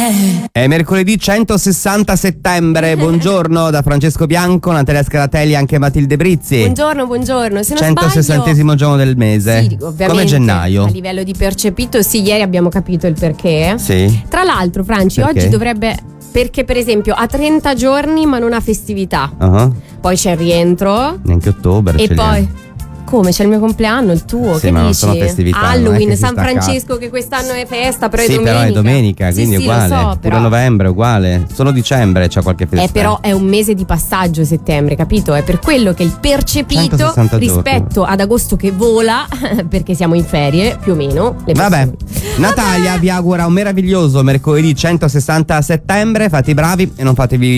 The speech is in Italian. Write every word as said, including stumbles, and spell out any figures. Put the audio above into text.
È mercoledì centosessanta settembre. Buongiorno da Francesco Bianco, Natalia Scaratelli e anche Matilde Brizzi. Buongiorno, buongiorno. Se non centosessantesimo giorno del mese. Sì, ovviamente. Come gennaio. A livello di percepito, sì, ieri abbiamo capito il perché. Sì. Tra l'altro, Franci, Perché? oggi dovrebbe. Perché, per esempio, ha trenta giorni ma non ha festività. Uh-huh. Poi c'è il rientro. Neanche ottobre. E ce li poi. ha. Come? C'è il mio compleanno, il tuo? Sì, che ma non dici? sono festività, non è Halloween, che si San sta a Francesco, casa. che quest'anno è festa, però sì, è domenica. però è domenica, sì, quindi sì, è uguale. Lo so, Pure però. novembre è uguale. Solo dicembre c'è qualche festa. Eh, però è un mese di passaggio settembre, capito? È per quello che il percepito centosessanta rispetto giorni. ad agosto che vola, perché siamo in ferie, più o meno. Le Vabbè, persone. Natalia Vabbè. vi augura un meraviglioso mercoledì centosessanta settembre. Fate i bravi e non fatevi